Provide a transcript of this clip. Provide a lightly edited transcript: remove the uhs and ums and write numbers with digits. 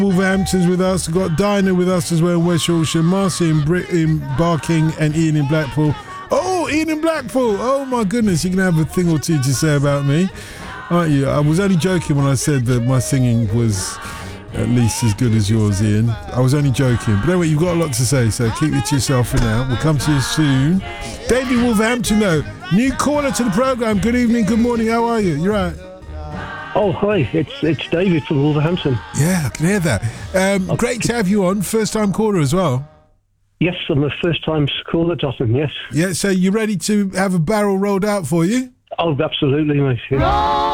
Wolverhampton's with us. We've got Dinah with us as well in West Yorkshire. Marcy in Barking and Ian in Blackpool. Oh, Ian in Blackpool. Oh, my goodness. You can have a thing or two to say about me, aren't you? I was only joking when I said that my singing was at least as good as yours, Ian. I was only joking. But anyway, you've got a lot to say, so keep it to yourself for now. We'll come to you soon. David Wolverhampton, though. New caller to the programme. Good evening, good morning. How are you? You're right. Oh, hi. It's David from Wolverhampton. Yeah, I can hear that. Great to have you on. First-time caller as well. Yes, I'm a first-time caller, Dotton, yes. Yeah, so you ready to have a barrel rolled out for you? Oh, absolutely, mate. Yeah.